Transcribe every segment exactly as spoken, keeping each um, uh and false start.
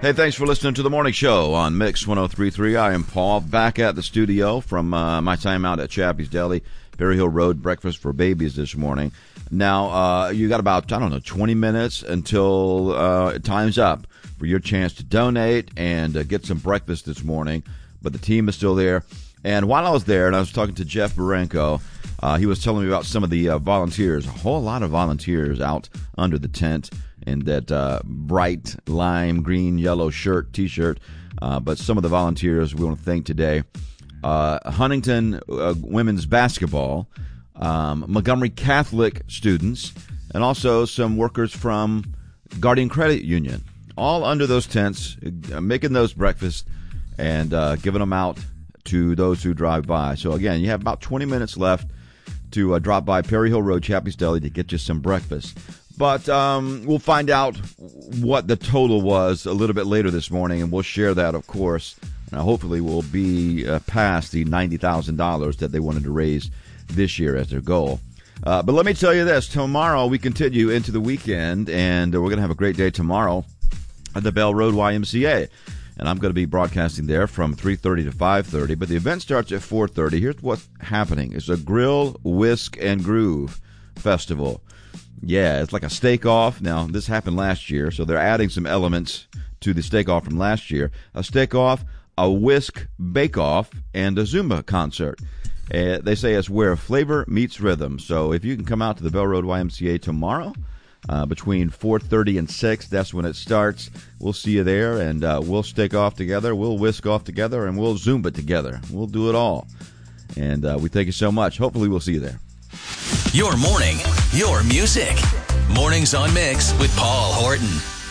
Hey, thanks for listening to the morning show on Mix one oh three point three. I am Paul, back at the studio from uh, my time out at Chappie's Deli, Berry Hill Road, breakfast for babies this morning. Now, uh, you got about, I don't know, twenty minutes until uh, time's up for your chance to donate and uh, get some breakfast this morning. But the team is still there. And while I was there, and I was talking to Jeff Barenko, uh, he was telling me about some of the uh, volunteers, a whole lot of volunteers out under the tent in that uh, bright lime green, yellow shirt, T-shirt. Uh, but some of the volunteers we want to thank today. Uh, Huntington uh, women's basketball, um, Montgomery Catholic students, and also some workers from Guardian Credit Union, all under those tents, uh, making those breakfasts and uh, giving them out to those who drive by. So, again, you have about twenty minutes left to uh, drop by Perry Hill Road, Chappie's Deli, to get you some breakfast. But um, we'll find out what the total was a little bit later this morning, and we'll share that, of course. Now, hopefully we'll be uh, past the ninety thousand dollars that they wanted to raise this year as their goal. Uh, but let me tell you this. Tomorrow we continue into the weekend, and we're going to have a great day tomorrow at the Bell Road Y M C A. And I'm going to be broadcasting there from three thirty to five thirty. But the event starts at four thirty. Here's what's happening. It's a Grill, Whisk, and Groove festival. Yeah, it's like a steak-off. Now, this happened last year, so they're adding some elements to the steak-off from last year. A steak-off, a whisk bake-off, and a Zumba concert. Uh, they say it's where flavor meets rhythm. So if you can come out to the Bell Road Y M C A tomorrow uh, between four thirty and six, that's when it starts. We'll see you there, and uh, we'll steak off together, we'll whisk off together, and we'll Zumba together. We'll do it all. And uh, we thank you so much. Hopefully we'll see you there. Your morning, your music. Mornings on Mix with Paul Horton.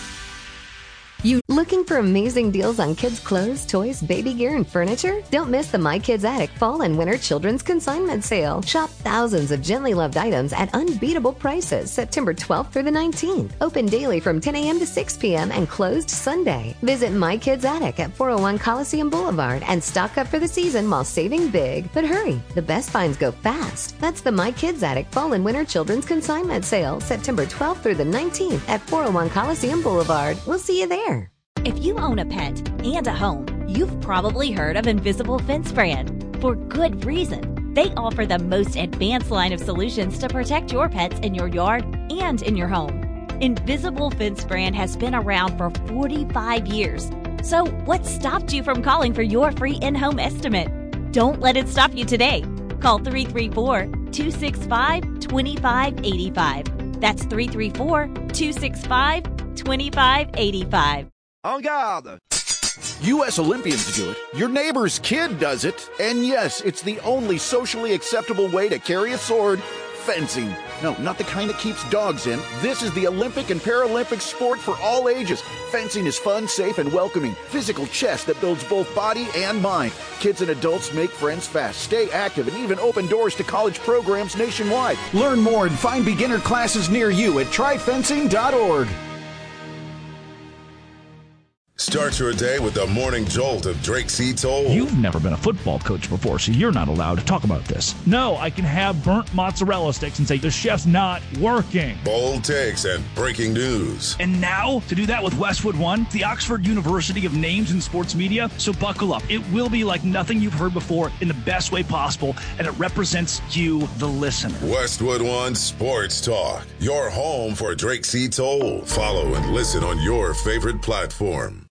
You looking for amazing deals on kids' clothes, toys, baby gear, and furniture? Don't miss the My Kids Attic Fall and Winter Children's Consignment Sale. Shop thousands of gently loved items at unbeatable prices September twelfth through the nineteenth. Open daily from ten a.m. to six p.m. and closed Sunday. Visit My Kids Attic at four oh one Coliseum Boulevard and stock up for the season while saving big. But hurry, the best finds go fast. That's the My Kids Attic Fall and Winter Children's Consignment Sale September twelfth through the nineteenth at four oh one Coliseum Boulevard. We'll see you there. If you own a pet and a home, you've probably heard of Invisible Fence Brand. For good reason. They offer the most advanced line of solutions to protect your pets in your yard and in your home. Invisible Fence Brand has been around for forty-five years. So what stopped you from calling for your free in-home estimate? Don't let it stop you today. Call three three four, two six five, two five eight five. That's three three four, two six five, two five eight five. En garde! U S Olympians do it, your neighbor's kid does it, and yes, it's the only socially acceptable way to carry a sword, fencing. No, not the kind that keeps dogs in. This is the Olympic and Paralympic sport for all ages. Fencing is fun, safe, and welcoming. Physical chess that builds both body and mind. Kids and adults make friends fast, stay active, and even open doors to college programs nationwide. Learn more and find beginner classes near you at try fencing dot org. Start your day with the morning jolt of Drake C. Toll. You've never been a football coach before, so you're not allowed to talk about this. No, I can have burnt mozzarella sticks and say the chef's not working. Bold takes and breaking news. And now, to do that with Westwood One, the Oxford University of names in sports media. So buckle up. It will be like nothing you've heard before in the best way possible, and it represents you, the listener. Westwood One Sports Talk, your home for Drake C. Toll. Follow and listen on your favorite platform.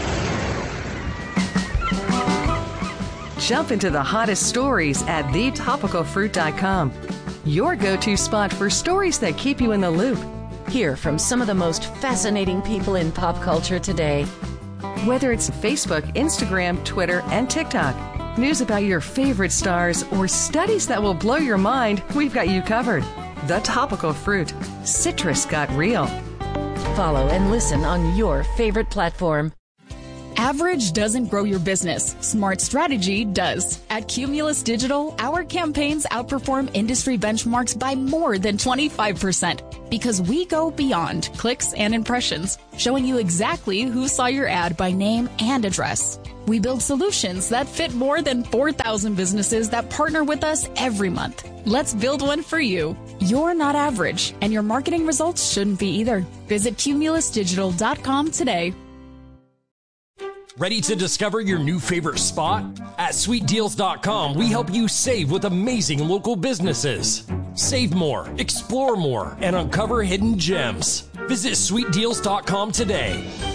Jump into the hottest stories at the topical fruit dot com. Your go-to spot for stories that keep you in the loop. Hear from some of the most fascinating people in pop culture today. Whether it's Facebook, Instagram, Twitter, and TikTok, news about your favorite stars, or studies that will blow your mind, we've got you covered. The Topical Fruit. Citrus got real. Follow and listen on your favorite platform. Average doesn't grow your business. Smart strategy does. At Cumulus Digital, our campaigns outperform industry benchmarks by more than twenty-five percent because we go beyond clicks and impressions, showing you exactly who saw your ad by name and address. We build solutions that fit more than four thousand businesses that partner with us every month. Let's build one for you. You're not average, and your marketing results shouldn't be either. Visit cumulus digital dot com today. Ready to discover your new favorite spot? At sweet deals dot com, we help you save with amazing local businesses. Save more, explore more, and uncover hidden gems. Visit sweet deals dot com today.